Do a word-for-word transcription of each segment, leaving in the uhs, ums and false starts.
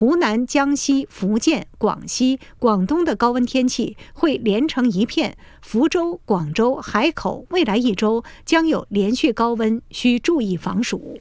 湖南、江西、福建、广西、广东的高温天气会连成一片，福州、广州、海口未来一周将有连续高温，需注意防暑。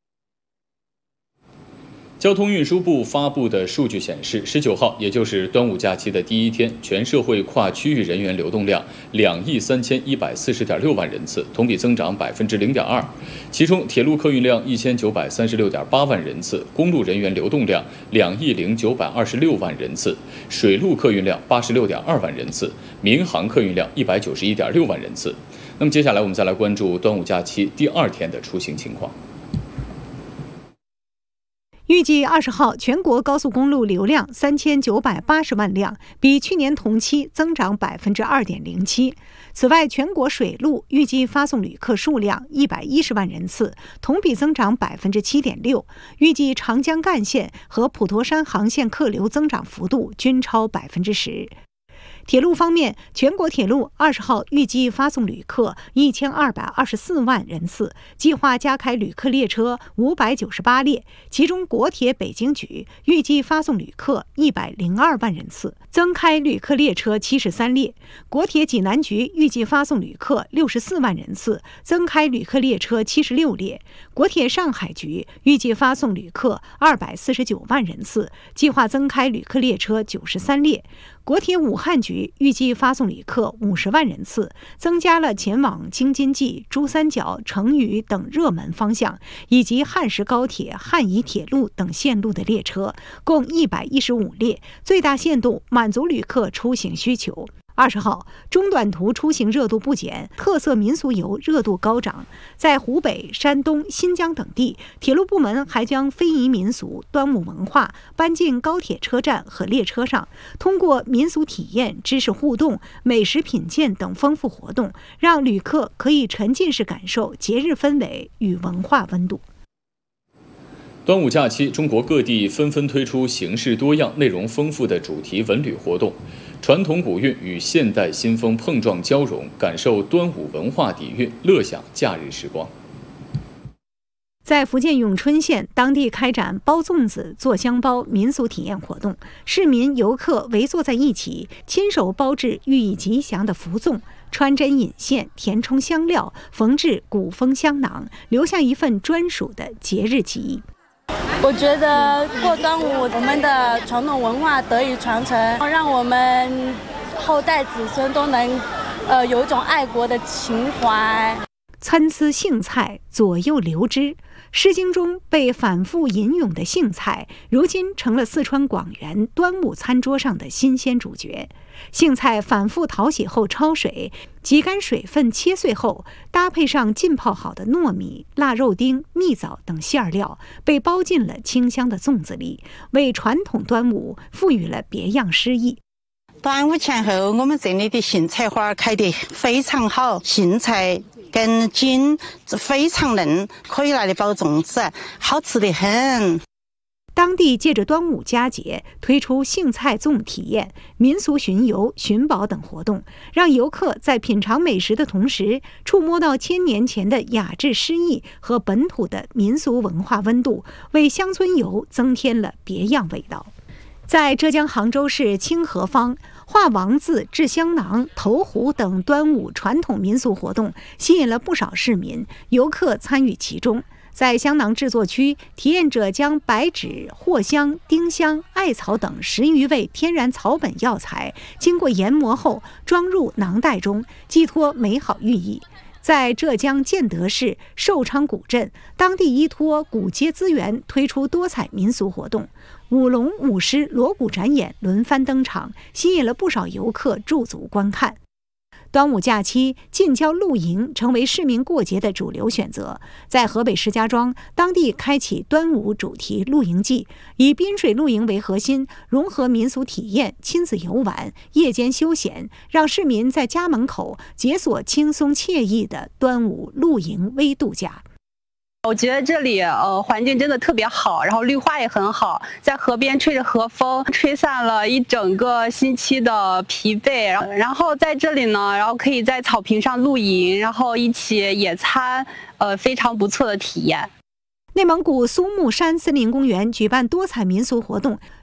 交通运输部发布的数据显示，十九号，也就是端午假期的第一天，全社会跨区域人员流动量两亿三千一百四十点六万人次，同比增长百分之零点二。其中，铁路客运量一千九百三十六点八万人次，公路人员流动量两亿零九百二十六万人次，水路客运量八十六点二万人次，民航客运量一百九十一点六万人次。那么，接下来我们再来关注端午假期第二天的出行情况。 预计二十号全国高速公路流量三千九百八十万辆，比去年同期增长百分之二点零七。此外，全国水路预计发送旅客数量一百一十万人次，同比增长百分之七点六。预计长江干线和普陀山航线客流增长幅度均超百分之十。铁路方面，全国铁路二十号预计发送旅客一千二百二十四万人次，计划加开旅客列车五百九十八列，其中国铁北京局预计发送旅客一百零二万人次，增开旅客列车七十三列；国铁济南局预计发送旅客六十四万人次，增开旅客列车七十六列；国铁上海局预计发送旅客二百四十九万人次，计划增开旅客列车九十三列；国铁武汉局预计发送旅客五十万人次，增加了前往京津冀、珠三角、成渝等热门方向，以及汉石高铁、汉宜铁路等线路的列车，共一百一十五列，最大限度满足旅客出行需求。二十号，中短途出行热度不减，特色民俗游热度高涨。在湖北、山东、新疆等地，铁路部门还将非遗民俗、端午文化搬进高铁车站和列车上，通过民俗体验、知识互动、美食品鉴等丰富活动，让旅客可以沉浸式感受节日氛围与文化温度。 端午假期，中国各地纷纷推出形式多样、内容丰富的主题文旅活动，传统古韵与现代新风碰撞交融，感受端午文化底蕴，乐享假日时光。 在福建永春县，当地开展包粽子、做香包民俗体验活动，市民游客围坐在一起，亲手包制寓意吉祥的福粽，穿针引线，填充香料，缝制古风香囊，留下一份专属的节日记忆。 我觉得过端午，我们的传统文化得以传承，让我们后代子孙都能，呃，有一种爱国的情怀。 参差荇菜，左右流之。《诗经》中被反复吟咏的荇菜，如今成了四川广元端午餐桌上的新鲜主角。荇菜反复淘洗后焯水，挤干水分切碎后，搭配上浸泡好的糯米、腊肉丁、蜜枣等馅料，被包进了清香的粽子里，为传统端午赋予了别样诗意。 端午前后，我们这里的荇菜花开得非常好，荇菜跟筋非常嫩，可以拿来包粽子，好吃得很。 当地借着端午佳节推出荇菜粽体验、民俗巡游、寻宝等活动，让游客在品尝美食的同时，触摸到千年前的雅致诗意和本土的民俗文化温度，为乡村游增添了别样味道。在浙江杭州市清河坊，画王字、制香囊、投壶等端午传统民俗活动吸引了不少市民游客参与其中。在香囊制作区，体验者将白芷、藿香、丁香、艾草等十余味天然草本药材经过研磨后装入囊袋中，寄托美好寓意。在浙江建德市寿昌古镇，当地依托古街资源推出多彩民俗活动，舞龙、舞狮、锣鼓展演轮番登场，吸引了不少游客驻足观看。端午假期，近郊露营成为市民过节的主流选择。在河北石家庄，当地开启端午主题露营季，以滨水露营为核心，融合民俗体验、亲子游玩、夜间休闲，让市民在家门口解锁轻松惬意的端午露营微度假。 我觉得这里呃环境真的特别好，然后绿化也很好，在河边吹着河风，吹散了一整个星期的疲惫。然后然后在这里呢，然后可以在草坪上露营，然后一起野餐，呃非常不错的体验。 内蒙古苏木山森林公园举办多彩民俗活动，